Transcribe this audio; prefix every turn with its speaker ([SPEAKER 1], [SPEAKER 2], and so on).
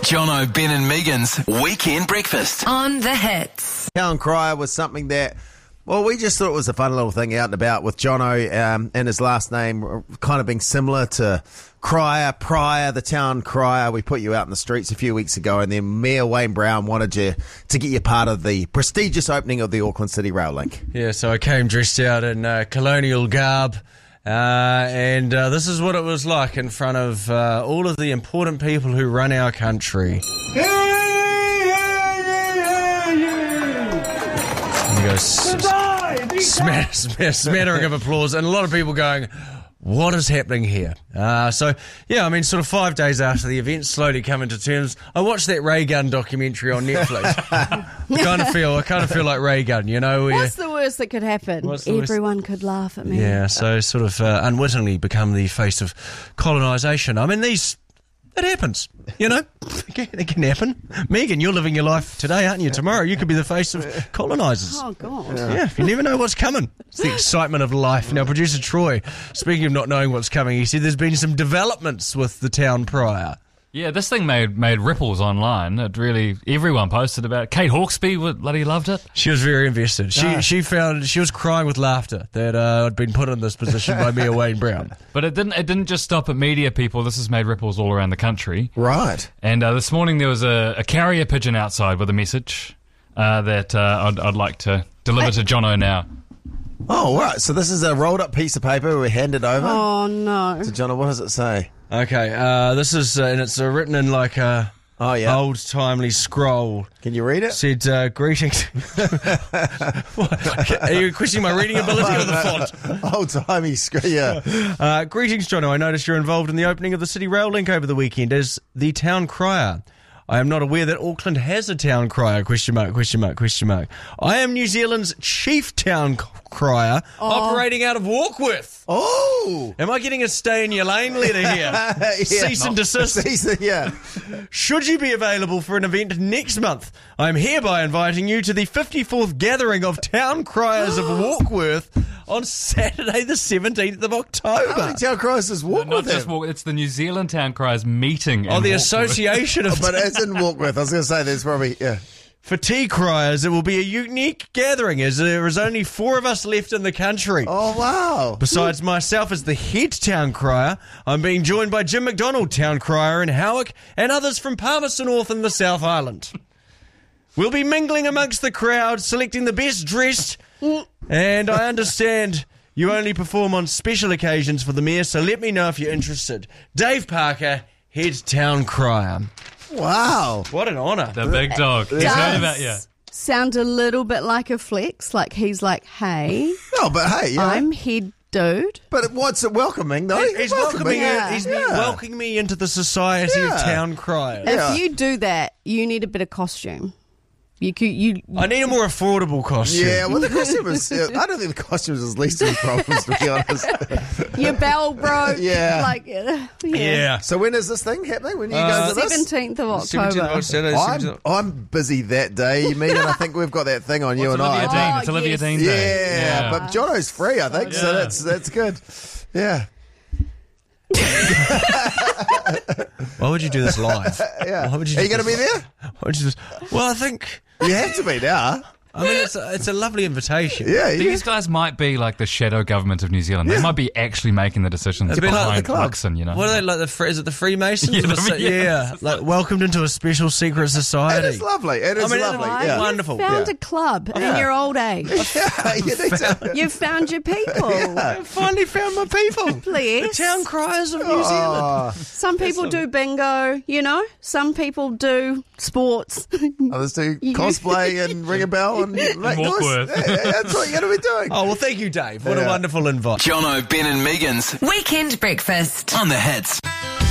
[SPEAKER 1] Jono, Ben and Megan's Weekend Breakfast.
[SPEAKER 2] On the Hits.
[SPEAKER 3] Town Crier was something that, well, we just thought it was a fun little thing out and about with Jono and his last name kind of being similar to Pryor, the Town Crier. We put you out in the streets a few weeks ago, and then Mayor Wayne Brown wanted you to get you part of the prestigious opening of the Auckland City Rail Link.
[SPEAKER 4] Yeah, so I came dressed out in colonial garb, and this is what it was like in front of all of the important people who run our country. And he goes, smattering of applause, and a lot of people going, what is happening here? So, yeah, I mean, sort of 5 days after the event, slowly coming to terms. I watched that Ray Gun documentary on Netflix. I kind of feel like Ray Gun, you know.
[SPEAKER 5] What's the worst that could happen? Everyone could laugh at me.
[SPEAKER 4] Yeah, so sort of unwittingly become the face of colonisation. I mean, it happens, you know. It can happen. Megan, you're living your life today, aren't you? Tomorrow you could be the face of colonisers.
[SPEAKER 5] Oh, God.
[SPEAKER 4] Yeah, you never know what's coming. It's the excitement of life. Now, producer Troy, speaking of not knowing what's coming, he said there's been some developments with the Town Crier.
[SPEAKER 6] Yeah, this thing made ripples online. It really, everyone posted about it. Kate Hawkesby bloody loved it.
[SPEAKER 4] She was very invested. She was crying with laughter that I'd been put in this position by Mayor Wayne Brown.
[SPEAKER 6] But it didn't just stop at media people. This has made ripples all around the country.
[SPEAKER 3] Right.
[SPEAKER 6] And this morning there was a carrier pigeon outside with a message that I'd like to deliver to Jono now.
[SPEAKER 3] Oh, right. So this is a rolled up piece of paper we handed over.
[SPEAKER 5] Oh, no.
[SPEAKER 3] So, Jono, what does it say?
[SPEAKER 4] Okay, this is, and it's written in like a old-timely scroll.
[SPEAKER 3] Can you read it?
[SPEAKER 4] Said, greetings. What? Are you questioning my reading ability or the font?
[SPEAKER 3] Old-timey scroll, yeah.
[SPEAKER 4] Greetings, Jono. I noticed you're involved in the opening of the City Rail Link over the weekend as the Town Crier. I am not aware that Auckland has a Town Crier, ? I am New Zealand's chief Town Crier, operating out of Warkworth.
[SPEAKER 3] Oh!
[SPEAKER 4] Am I getting a stay in your lane letter here? Cease and desist.
[SPEAKER 3] Yeah.
[SPEAKER 4] Should you be available for an event next month, I am hereby inviting you to the 54th gathering of Town Criers of Warkworth on Saturday the 17th of October.
[SPEAKER 3] How many Town Criers does Warkworth
[SPEAKER 6] Not just
[SPEAKER 3] have?
[SPEAKER 6] Warkworth, it's the New Zealand Town Criers meeting.
[SPEAKER 4] Oh, the
[SPEAKER 6] Warkworth.
[SPEAKER 4] Association of...
[SPEAKER 3] But it's in Warkworth. I was going to say there's probably, yeah.
[SPEAKER 4] For tea criers, it will be a unique gathering as there is only 4 of us left in the country.
[SPEAKER 3] Oh, wow.
[SPEAKER 4] Besides myself as the head Town Crier, I'm being joined by Jim McDonald, Town Crier in Howick, and others from Palmerston North and the South Island. We'll be mingling amongst the crowd, selecting the best dressed, and I understand you only perform on special occasions for the Mayor, so let me know if you're interested. Dave Parker, head Town Crier.
[SPEAKER 3] Wow.
[SPEAKER 4] What an honour.
[SPEAKER 6] The big dog. He's heard about you.
[SPEAKER 5] Sound a little bit like a flex, like he's like, hey,
[SPEAKER 3] No, but hey, yeah.
[SPEAKER 5] I'm head dude.
[SPEAKER 3] But what's it welcoming, though?
[SPEAKER 4] He's welcoming
[SPEAKER 5] Yeah.
[SPEAKER 4] He's
[SPEAKER 3] Yeah.
[SPEAKER 4] welcoming me into the society of
[SPEAKER 3] Yeah.
[SPEAKER 4] Town Criers.
[SPEAKER 3] Yeah.
[SPEAKER 5] If you do that, you need a bit of costume. You
[SPEAKER 4] I need a more affordable costume.
[SPEAKER 3] Yeah, well, the costume is... I don't think the costume is least of the problems, to be honest.
[SPEAKER 5] your bell broke.
[SPEAKER 3] Yeah.
[SPEAKER 5] Like,
[SPEAKER 4] Yeah.
[SPEAKER 3] So when is this thing happening? When are you guys at this?
[SPEAKER 5] 17th of
[SPEAKER 4] 17th
[SPEAKER 5] October.
[SPEAKER 4] of Saturday,
[SPEAKER 3] I'm busy that day, Megan. I think we've got that thing on you
[SPEAKER 6] It's
[SPEAKER 3] and
[SPEAKER 6] Olivia
[SPEAKER 3] I.
[SPEAKER 6] Dean.
[SPEAKER 5] Oh,
[SPEAKER 6] It's Olivia
[SPEAKER 5] yes.
[SPEAKER 6] Dean
[SPEAKER 3] Yeah,
[SPEAKER 6] Day.
[SPEAKER 3] but Jono's free, I think, so
[SPEAKER 6] Yeah.
[SPEAKER 3] that's good. Yeah.
[SPEAKER 4] Why would you do this live?
[SPEAKER 3] Yeah.
[SPEAKER 4] Why would you
[SPEAKER 3] Are
[SPEAKER 4] do
[SPEAKER 3] you going to be
[SPEAKER 4] this
[SPEAKER 3] there?
[SPEAKER 4] Why would you well, I think...
[SPEAKER 3] You have to be now.
[SPEAKER 4] I mean, it's a lovely invitation.
[SPEAKER 3] Yeah, yeah.
[SPEAKER 6] These guys might be like the shadow government of New Zealand. They might be actually making the decisions
[SPEAKER 4] It's a bit like
[SPEAKER 6] behind
[SPEAKER 3] the club.
[SPEAKER 6] Luxon, you know.
[SPEAKER 4] What are they like? Is it the Freemasons?
[SPEAKER 6] Yeah,
[SPEAKER 4] Or the,
[SPEAKER 6] yeah.
[SPEAKER 4] like welcomed into a special secret society.
[SPEAKER 3] It is lovely. It is lovely.
[SPEAKER 5] Right?
[SPEAKER 3] Yeah.
[SPEAKER 4] Wonderful.
[SPEAKER 5] You found
[SPEAKER 3] Yeah.
[SPEAKER 5] a club in
[SPEAKER 3] Yeah.
[SPEAKER 5] your old age.
[SPEAKER 3] Yeah, you need to.
[SPEAKER 5] You've found your people.
[SPEAKER 4] I finally found my people.
[SPEAKER 5] Please.
[SPEAKER 4] The Town Criers of New Zealand.
[SPEAKER 3] Oh,
[SPEAKER 5] Some people do bingo, you know. Some people do sports.
[SPEAKER 3] others do cosplay and ring a bell and make noise.
[SPEAKER 6] Warkworth.
[SPEAKER 3] Yeah, that's what you're going to be doing.
[SPEAKER 4] Oh, well, thank you, Dave. What a
[SPEAKER 3] Yeah.
[SPEAKER 4] wonderful invite.
[SPEAKER 1] Jono, Ben and Megan's
[SPEAKER 2] Weekend Breakfast.
[SPEAKER 1] On the Hits.